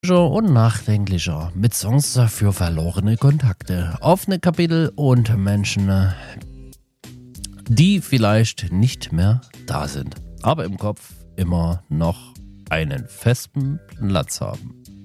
Und nachdenklicher mit Songs für verlorene Kontakte, offene Kapitel und Menschen, die vielleicht nicht mehr da sind, aber im Kopf immer noch einen festen Platz haben.